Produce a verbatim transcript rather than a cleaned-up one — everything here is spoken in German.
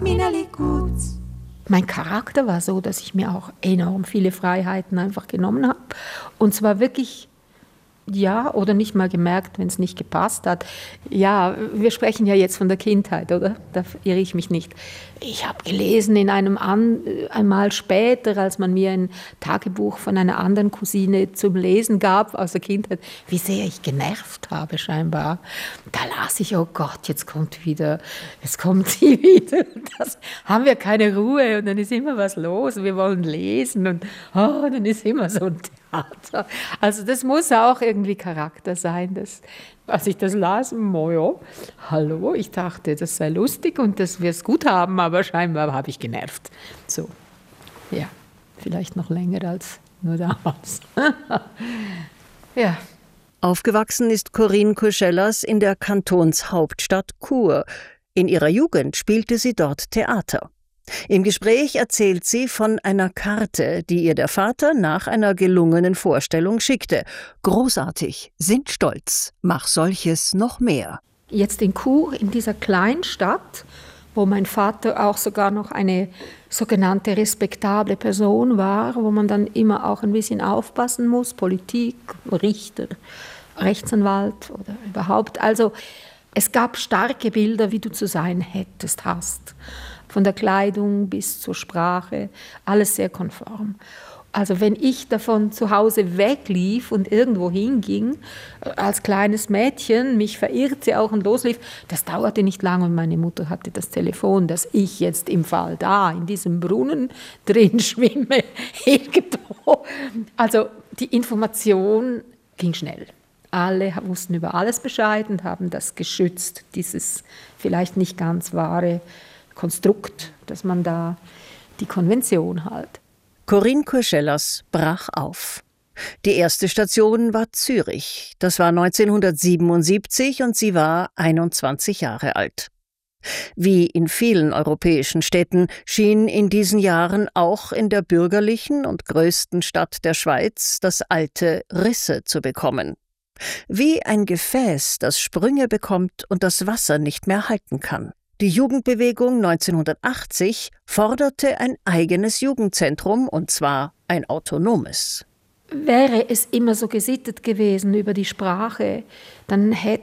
Mein Charakter war so, dass ich mir auch enorm viele Freiheiten einfach genommen habe. Und zwar wirklich, ja, oder nicht mal gemerkt, wenn es nicht gepasst hat. Ja, wir sprechen ja jetzt von der Kindheit, oder? Da irre ich mich nicht. Ich habe gelesen in einem An einmal später, als man mir ein Tagebuch von einer anderen Cousine zum Lesen gab aus der Kindheit, wie sehr ich genervt habe scheinbar. Da las ich, oh Gott, jetzt kommt wieder, jetzt kommt sie wieder. Das haben wir keine Ruhe und dann ist immer was los. Wir wollen lesen und oh, dann ist immer so ein Theater. Also das muss auch irgendwie Charakter sein. Das, als ich das las, oh ja, hallo, ich dachte, das sei lustig und dass wir es gut haben, aber scheinbar habe ich genervt. So, ja, vielleicht noch länger als nur damals. Ja. Aufgewachsen ist Corinne Curschellas in der Kantonshauptstadt Chur. In ihrer Jugend spielte sie dort Theater. Im Gespräch erzählt sie von einer Karte, die ihr der Vater nach einer gelungenen Vorstellung schickte. Großartig, sind stolz, mach solches noch mehr. Jetzt in Chur, in dieser Kleinstadt, wo mein Vater auch sogar noch eine sogenannte respektable Person war, wo man dann immer auch ein bisschen aufpassen muss, Politik, Richter, Rechtsanwalt oder überhaupt. Also es gab starke Bilder, wie du zu sein hättest, hast. Von der Kleidung bis zur Sprache, alles sehr konform. Also wenn ich davon zu Hause weglief und irgendwo hinging, als kleines Mädchen, mich verirrte auch und loslief, das dauerte nicht lange und meine Mutter hatte das Telefon, dass ich jetzt im Fall da, in diesem Brunnen drin schwimme, irgendwo. Also die Information ging schnell. Alle wussten über alles Bescheid und haben das geschützt, dieses vielleicht nicht ganz wahre Konstrukt, dass man da die Konvention halt. Corinne Curschellas brach auf. Die erste Station war Zürich. Das war neunzehnhundertsiebenundsiebzig und sie war einundzwanzig Jahre alt. Wie in vielen europäischen Städten schien in diesen Jahren auch in der bürgerlichen und größten Stadt der Schweiz das Alte Risse zu bekommen. Wie ein Gefäß, das Sprünge bekommt und das Wasser nicht mehr halten kann. Die Jugendbewegung neunzehnhundertachtzig forderte ein eigenes Jugendzentrum, und zwar ein autonomes. Wäre es immer so gesittet gewesen über die Sprache, dann hätte